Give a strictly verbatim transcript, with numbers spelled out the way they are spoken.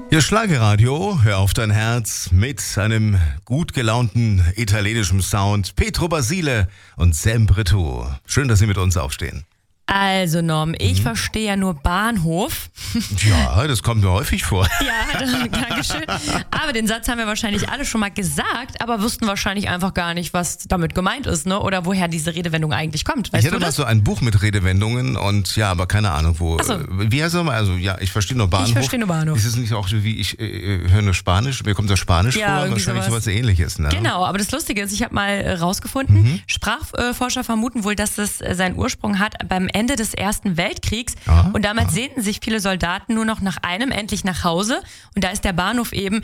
Hier Schlagerradio, hör auf dein Herz mit einem gut gelaunten italienischen Sound. Pietro Basile und Sempre tu. Schön, dass Sie mit uns aufstehen. Also Norm, ich Mhm. verstehe ja nur Bahnhof. Ja, das kommt mir häufig vor. Ja, danke schön. Aber den Satz haben wir wahrscheinlich alle schon mal gesagt, aber wussten wahrscheinlich einfach gar nicht, was damit gemeint ist, ne? Oder woher diese Redewendung eigentlich kommt. Weißt Ich hatte du mal das? so ein Buch mit Redewendungen und ja, aber keine Ahnung wo. Ach so. Wie heißt es nochmal? Also ja, ich verstehe nur Bahnhof. Ich verstehe nur Bahnhof. Ist es nicht auch so wie ich äh, höre nur Spanisch? Mir kommt das Spanisch Ja, vor, irgendwie wahrscheinlich sowas. sowas ähnliches, ne? Genau, aber das Lustige ist, ich habe mal äh, rausgefunden, Mhm. Sprachforscher vermuten wohl, dass es äh, seinen Ursprung hat beim Ende des Ersten Weltkriegs. Ah, Und damals ah. sehnten sich viele Soldaten nur noch nach einem, endlich nach Hause. Und da ist der Bahnhof eben